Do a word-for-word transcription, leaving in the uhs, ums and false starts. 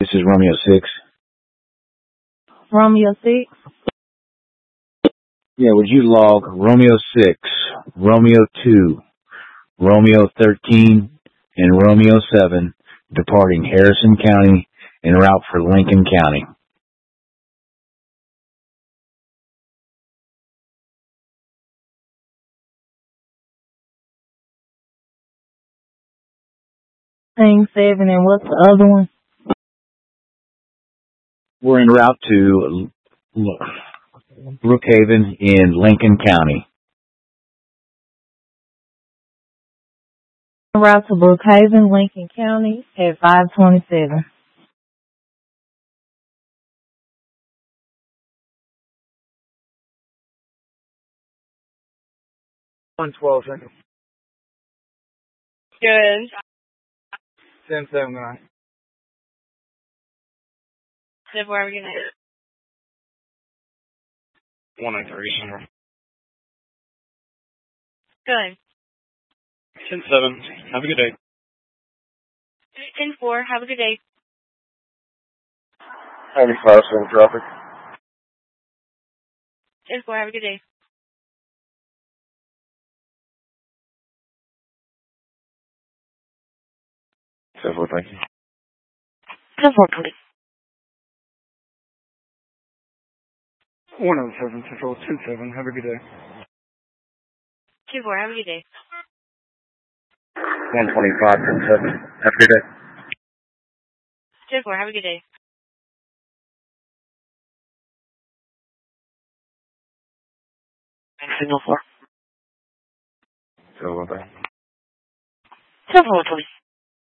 This is Romeo six. Romeo six? Yeah, would you log Romeo six, Romeo two, Romeo thirteen, and Romeo seven, departing Harrison County en route for Lincoln County. Thing seven, and what's the other one? We're en route to Brookhaven in Lincoln County. En route to Brookhaven, Lincoln County at five twenty-seven. one twelve seconds. Good. ten seven nine. Zip wherever you're going. one nine three Central. Good. ten seven. Have a good day. ten four. Have a good day. ninety-five seven traffic. ten four. Have a good day. ten four, thank you. ten four, please. one oh seven Central. ten seven. Have a good day. ten four. Have a good day. one twenty-five, ten seven. Have a good day. ten four. Have a good day. Signal four. So, what the? ten four, please.